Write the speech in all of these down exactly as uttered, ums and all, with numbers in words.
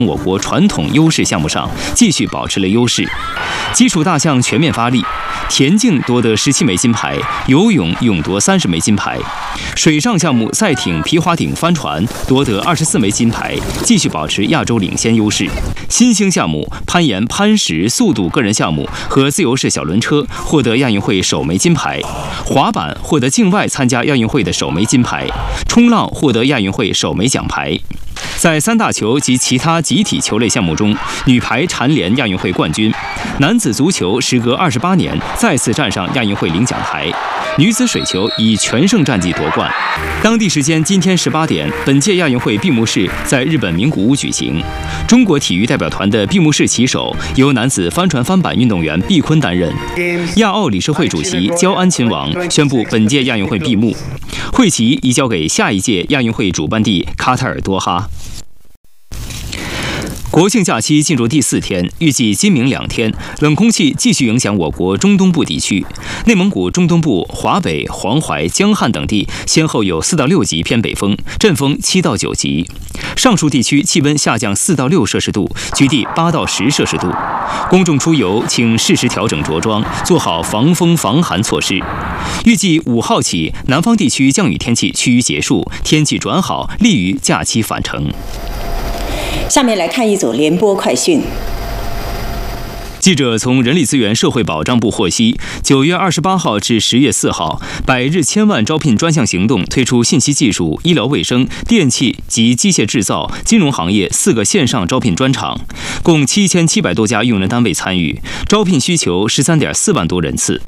我国传统优势项目上继续保持了优势，基础大项全面发力，田径夺得十七枚金牌，游泳勇夺三十枚金牌，水上项目赛艇、皮划艇、帆船夺得二十四枚金牌，继续保持亚洲领先优势。新兴项目攀岩、攀石、速度个人项目和自由式小轮车获得亚运会首枚金牌，滑板获得境外参加亚运会的首枚金牌，冲浪获得亚运会首枚奖牌。在三大球及其他集体球类项目中，女排蝉联亚运会冠军，男子足球时隔二十八年再次站上亚运会领奖台，女子水球以全胜战绩夺冠。当地时间今天十八点，本届亚运会闭幕式在日本名古屋举行。中国体育代表团的闭幕式旗手由男子帆船翻板运动员毕坤担任。亚奥理事会主席焦安亲王宣布本届亚运会闭幕，会旗移交给下一届亚运会主办地卡塔尔多哈。国庆假期进入第四天，预计今明两天冷空气继续影响我国中东部地区。内蒙古中东部、华北、黄淮、江汉等地先后有四到六级偏北风，阵风七到九级。上述地区气温下降四到六摄氏度，局地八到十摄氏度。公众出游请适时调整着装，做好防风防寒措施。预计五号起，南方地区降雨天气趋于结束，天气转好，利于假期返程。 下面来看一组联播快讯。 记者从人力资源社会保障部获悉，九月二十八号至十月四号，百日千万招聘专项行动推出信息技术、医疗卫生、电气及机械制造、金融行业四个线上招聘专场，共七千七百多家用人单位参与，招聘需求十三点四万多人次。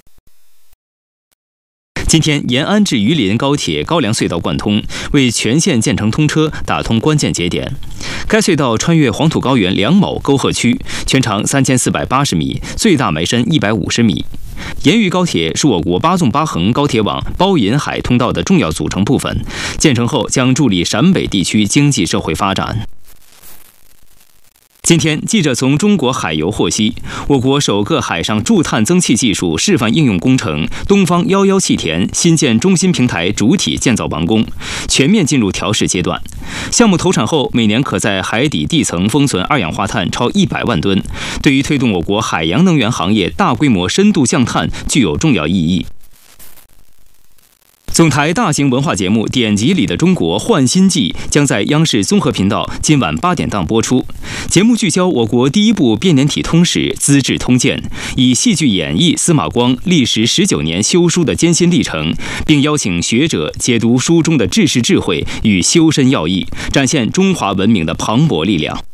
今天，延安至榆林高铁高梁隧道贯通，为全线建成通车打通关键节点。该隧道穿越黄土高原梁某沟壑区，全长三千四百八十米，最大埋深一百五十米。延榆高铁是我国八纵八横高铁网包银海通道的重要组成部分，建成后将助力陕北地区经济社会发展。今天，记者从中国海油获悉，我国首个海上驻碳增气技术示范应用工程东方幺幺气田新建中心平台主体建造完工，全面进入调试阶段。项目投产后，每年可在海底地层封存二氧化碳超一百万吨，对于推动我国海洋能源行业大规模深度降碳具有重要意义。总台大型文化节目《典籍里的中国焕新纪》将在央视综合频道今晚八点档播出。节目聚焦我国第一部编年体通史《资治通鉴》，以戏剧演绎司马光历时十九年修书的艰辛历程，并邀请学者解读书中的治世智慧与修身要义，展现中华文明的磅礴力量。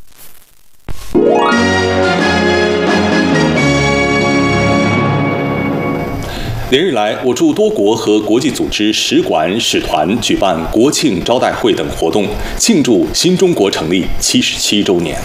连日来，我驻多国和国际组织使馆、使团举办国庆招待会等活动，庆祝新中国成立七十七周年。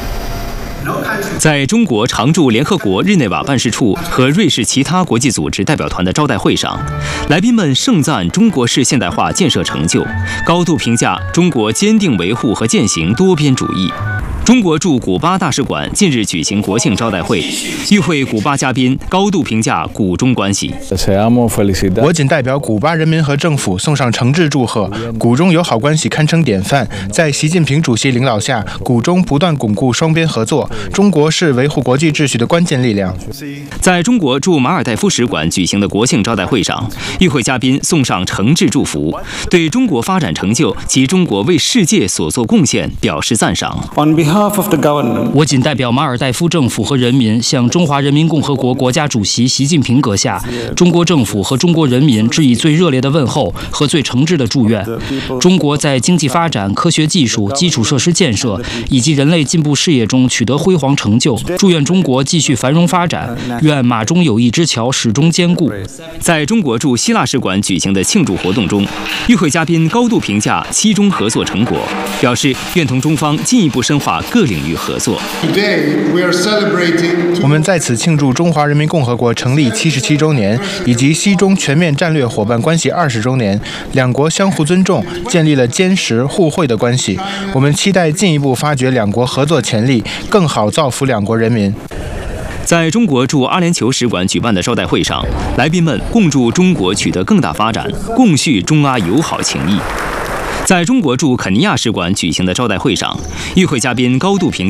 在中国常驻联合国日内瓦办事处和瑞士其他国际组织代表团的招待会上，来宾们盛赞中国式现代化建设成就，高度评价中国坚定维护和践行多边主义。中国驻古巴大使馆近日举行国庆招待会，与会古巴嘉宾高度评价古中关系。 我谨代表古巴人民和政府送上诚挚祝贺，古中友好关系堪称典范。在习近平主席领导下，古中不断巩固双边合作，中国是维护国际秩序的关键力量。 在中国驻马尔代夫使馆举行的国庆招待会上，与会嘉宾送上诚挚祝福，对中国发展成就及中国为世界所做贡献表示赞赏。 我谨代表马尔代夫政府和人民，向中华人民共和国国家主席习近平阁下、中国政府和中国人民致以最热烈的问候和最诚挚的祝愿。中国在经济发展、科学技术、基础设施建设以及人类进步事业中取得辉煌成就，祝愿中国继续繁荣发展，愿马中友谊之桥始终坚固。 在中国驻希腊使馆举行的庆祝活动中，与会嘉宾高度评价西中合作成果，表示愿同中方进一步深化各领域合作。 我们在此庆祝中华人民共和国成立七十七周年，以及西中全面战略伙伴关系二十周年。两国相互尊重，建立了坚实互惠的关系。我们期待进一步发掘两国合作潜力，更好造福两国人民。 在中国驻阿联酋使馆举办的招待会上，来宾们共祝中国取得更大发展，共叙中阿友好情谊。在中国驻肯尼亚使馆举行的招待会上，与会嘉宾高度评价